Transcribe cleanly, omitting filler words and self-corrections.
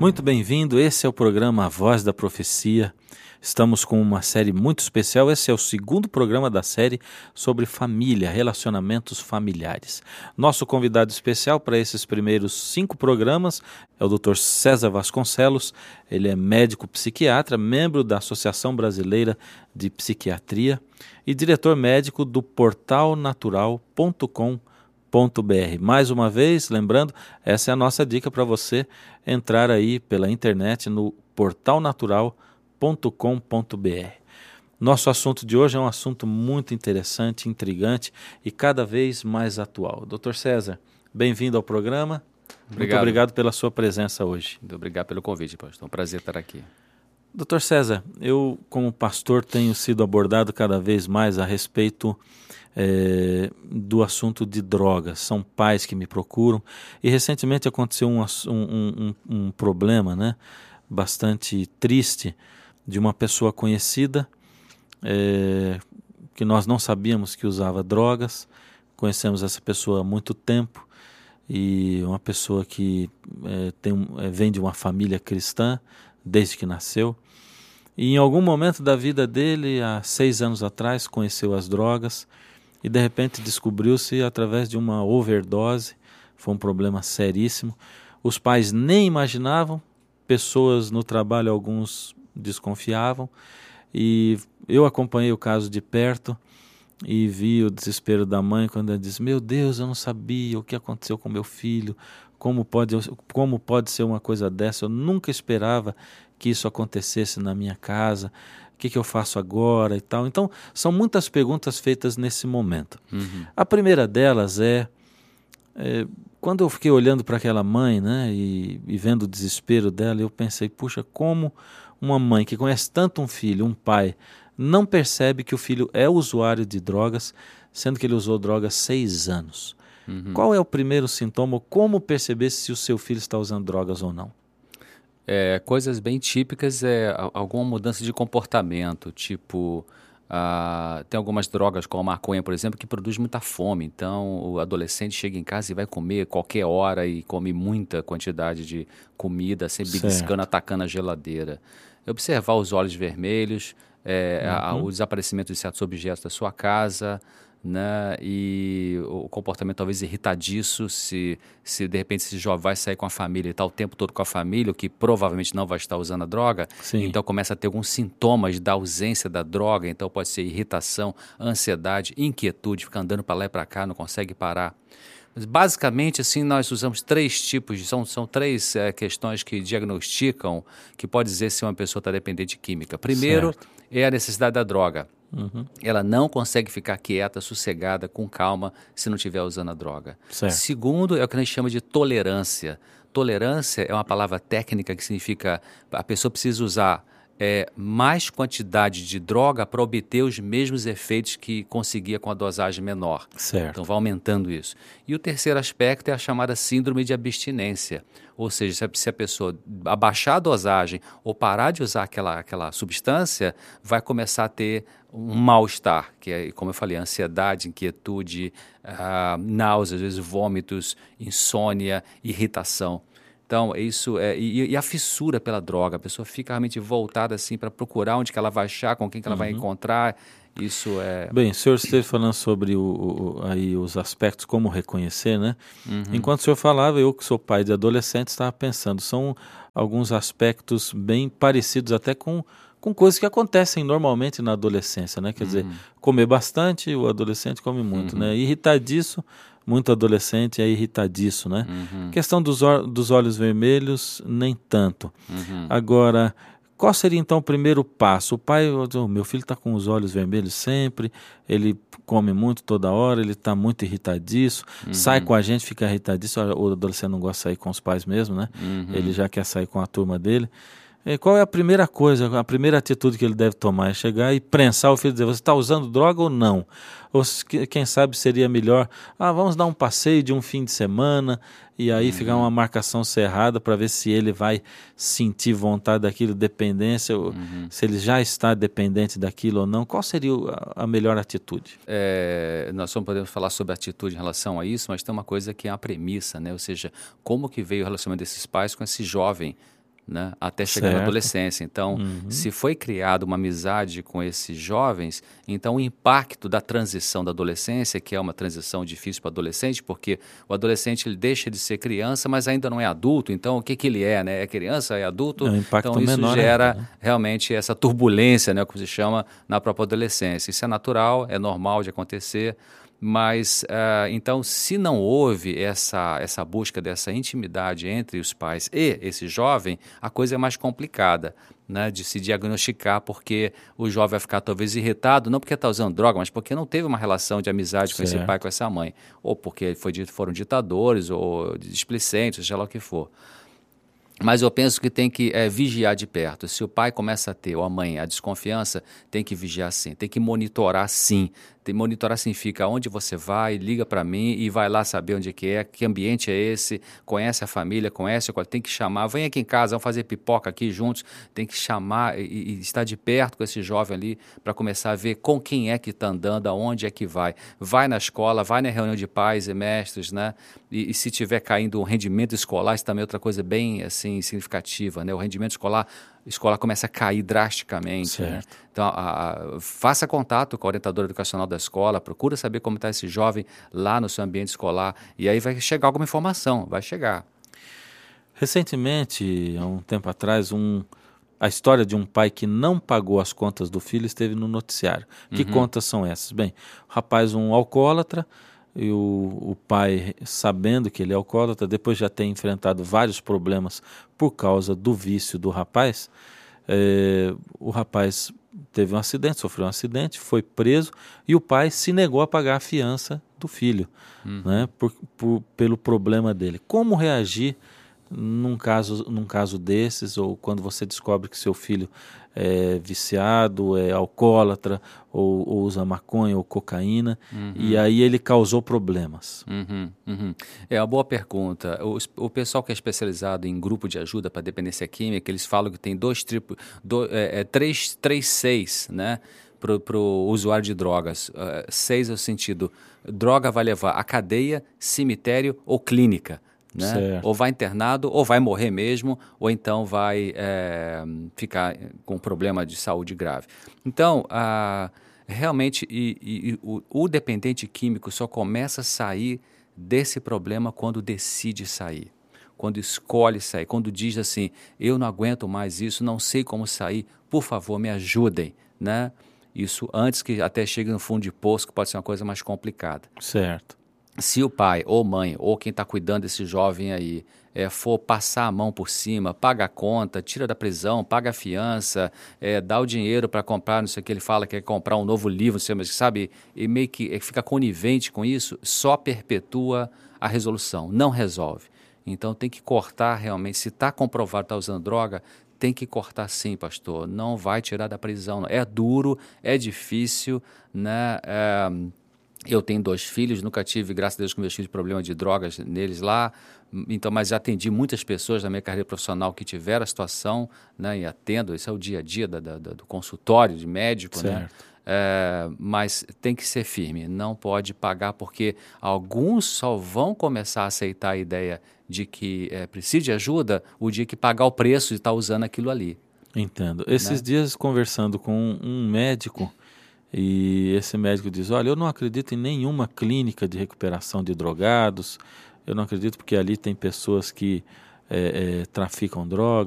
Muito bem-vindo, esse é o programa A Voz da Profecia. Estamos com uma série muito especial, esse é o segundo programa da série sobre família, relacionamentos familiares. Nosso convidado especial para esses primeiros 5 programas é o Dr. César Vasconcelos. Ele é médico psiquiatra, membro da Associação Brasileira de Psiquiatria e diretor médico do portalnatural.com.br. Mais uma vez, lembrando, essa é a nossa dica para você entrar aí pela internet no portalnatural.com.br. Nosso assunto de hoje é um assunto muito interessante, intrigante e cada vez mais atual. Dr. César, bem-vindo ao programa. Muito obrigado pela sua presença hoje. Muito obrigado pelo convite, pastor. É um prazer estar aqui. Dr. César, eu como pastor tenho sido abordado cada vez mais a respeito do assunto de drogas. São pais que me procuram e recentemente aconteceu um problema, né, bastante triste de uma pessoa conhecida que nós não sabíamos que usava drogas. Conhecemos essa pessoa há muito tempo e uma pessoa que vem de uma família cristã desde que nasceu. E em algum momento da vida dele, há 6 anos atrás, conheceu as drogas e de repente descobriu-se através de uma overdose. Foi um problema seríssimo. Os pais nem imaginavam, pessoas no trabalho, alguns desconfiavam, e eu acompanhei o caso de perto e vi o desespero da mãe quando ela disse: meu Deus, eu não sabia o que aconteceu com meu filho, como pode ser uma coisa dessa, eu nunca esperava que isso acontecesse na minha casa, o que eu faço agora e tal. Então, são muitas perguntas feitas nesse momento. A primeira delas quando eu fiquei olhando para aquela mãe, né, e vendo o desespero dela, eu pensei, puxa, como uma mãe que conhece tanto um filho, um pai, não percebe que o filho é usuário de drogas, sendo que ele usou drogas 6 anos. Qual é o primeiro sintoma? Como perceber se o seu filho está usando drogas ou não? Coisas bem típicas alguma mudança de comportamento, tipo, tem algumas drogas como a maconha, por exemplo, que produz muita fome. Então, o adolescente chega em casa e vai comer qualquer hora e come muita quantidade de comida, sempre beliscando, atacando a geladeira. Observar os olhos vermelhos, o desaparecimento de certos objetos da sua casa, né? E o comportamento talvez irritadiço, se de repente esse jovem vai sair com a família e está o tempo todo com a família, o que provavelmente não vai estar usando a droga. Sim. Então começa a ter alguns sintomas da ausência da droga, então pode ser irritação, ansiedade, inquietude, fica andando para lá e para cá, não consegue parar. Mas basicamente, assim, nós usamos 3 tipos, são 3 questões que diagnosticam, que pode dizer se uma pessoa está dependente de química. Primeiro é a necessidade da droga. Ela não consegue ficar quieta, sossegada, com calma, se não estiver usando a droga. Segundo é o que a gente chama de tolerância. Tolerância é uma palavra técnica que significa a pessoa precisa usar mais quantidade de droga para obter os mesmos efeitos que conseguia com a dosagem menor. Então vai aumentando isso. E o terceiro aspecto é a chamada síndrome de abstinência. Ou seja, se a pessoa abaixar a dosagem ou parar de usar aquela substância, vai começar a ter um mal-estar, que é, como eu falei, ansiedade, inquietude, náuseas, às vezes vômitos, insônia, irritação. Então, isso e a fissura pela droga, a pessoa fica realmente voltada assim para procurar onde que ela vai achar, com quem que ela vai encontrar. Isso é... Bem, o senhor esteve falando sobre aí os aspectos, como reconhecer, né? Enquanto o senhor falava, eu que sou pai de adolescente estava pensando, são alguns aspectos bem parecidos até com coisas que acontecem normalmente na adolescência, né? Quer dizer, comer bastante, o adolescente come muito, né? Irritadiço, muito adolescente é irritadiço, né? Questão dos olhos vermelhos, nem tanto. Agora, qual seria então o primeiro passo? O pai, meu filho está com os olhos vermelhos sempre, ele come muito toda hora, ele está muito irritadiço, sai com a gente, fica irritadiço, o adolescente não gosta de sair com os pais mesmo, né? Ele já quer sair com a turma dele. E qual é a primeira coisa, a primeira atitude que ele deve tomar? É chegar e prensar o filho e dizer, você está usando droga ou não? Ou quem sabe seria melhor, vamos dar um passeio de um fim de semana e aí ficar uma marcação cerrada para ver se ele vai sentir vontade daquilo, dependência, ou se ele já está dependente daquilo ou não. Qual seria a melhor atitude? Nós só podemos falar sobre atitude em relação a isso, mas tem uma coisa que é a premissa, né? Ou seja, como que veio o relacionamento desses pais com esse jovem né, até chegar na adolescência. Então, se foi criada uma amizade com esses jovens, então o impacto da transição da adolescência, que é uma transição difícil para o adolescente, porque o adolescente ele deixa de ser criança, mas ainda não é adulto. Então, o que ele é, né? É criança, é adulto? Um impacto então, isso menor gera ainda, né? realmente essa turbulência, né, como se chama, na própria adolescência. Isso é natural, é normal de acontecer. Mas, então, se não houve essa busca dessa intimidade entre os pais e esse jovem, a coisa é mais complicada, né, de se diagnosticar, porque o jovem vai ficar talvez irritado, não porque está usando droga, mas porque não teve uma relação de amizade com esse pai, com essa mãe, ou porque foram ditadores, ou displicentes, seja lá o que for. Mas eu penso que tem que vigiar de perto. Se o pai começa a ter, ou a mãe, a desconfiança, tem que vigiar sim, tem que monitorar sim. Monitorar significa onde você vai, liga para mim e vai lá saber onde é, que ambiente é esse, conhece a família, tem que chamar, vem aqui em casa, vamos fazer pipoca aqui juntos, tem que chamar e estar de perto com esse jovem ali para começar a ver com quem é que está andando, aonde é que vai. Vai na escola, vai na reunião de pais e mestres, né? E se tiver caindo o rendimento escolar, isso também é outra coisa bem assim, significativa, né? O rendimento escolar começa a cair drasticamente. Né? Então, faça contato com a orientadora educacional da escola, procura saber como está esse jovem lá no seu ambiente escolar, e aí vai chegar alguma informação, vai chegar. Recentemente, há um tempo atrás, a história de um pai que não pagou as contas do filho esteve no noticiário. Que contas são essas? Bem, o rapaz um alcoólatra, e o pai, sabendo que ele é alcoólatra, depois já ter enfrentado vários problemas por causa do vício do rapaz, o rapaz teve um acidente, sofreu um acidente, foi preso e o pai se negou a pagar a fiança do filho, né, pelo problema dele. Como reagir num caso desses, ou quando você descobre que seu filho é viciado, é alcoólatra, ou usa maconha ou cocaína, e aí ele causou problemas? É uma boa pergunta. O pessoal que é especializado em grupo de ajuda para dependência química, eles falam que tem três seis, né, para o usuário de drogas. 6 é o sentido, droga vai levar a cadeia, cemitério ou clínica. Né? Ou vai internado, ou vai morrer mesmo, ou então vai ficar com problema de saúde grave. Então, realmente, o dependente químico só começa a sair desse problema quando decide sair, quando escolhe sair, quando diz assim, eu não aguento mais isso, não sei como sair, por favor, me ajudem, né? Isso antes que até chegue no fundo de poço, que pode ser uma coisa mais complicada. Certo. Se o pai ou mãe ou quem está cuidando desse jovem aí for passar a mão por cima, paga a conta, tira da prisão, paga a fiança, dá o dinheiro para comprar, não sei o que ele fala, quer comprar um novo livro, não sei, mas sabe, e meio que fica conivente com isso, só perpetua a resolução, não resolve. Então tem que cortar realmente, se está comprovado que está usando droga, tem que cortar sim, pastor, não vai tirar da prisão, é duro, é difícil, né? Eu tenho 2 filhos, nunca tive, graças a Deus, com meus filhos, problema de drogas neles lá, então, mas já atendi muitas pessoas na minha carreira profissional que tiveram a situação, né, e atendo, esse é o dia a dia do consultório de médico, né? Mas tem que ser firme, não pode pagar, porque alguns só vão começar a aceitar a ideia de que precisa de ajuda o dia que pagar o preço de estar usando aquilo ali. Entendo. Esses dias, conversando com um médico, e esse médico diz, olha, eu não acredito em nenhuma clínica de recuperação de drogados, eu não acredito porque ali tem pessoas que traficam drogas,